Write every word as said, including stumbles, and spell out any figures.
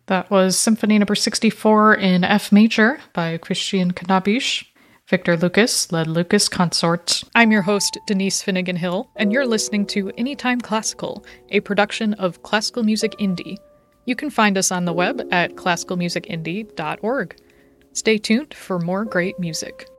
That was Symphony Number sixty-four in F major by Christian Knabisch. Victor Lucas led Lucas Consort. I'm your host, Denise Finnegan Hill, and you're listening to Anytime Classical, a production of Classical Music Indie. You can find us on the web at classical music indie dot org. Stay tuned for more great music.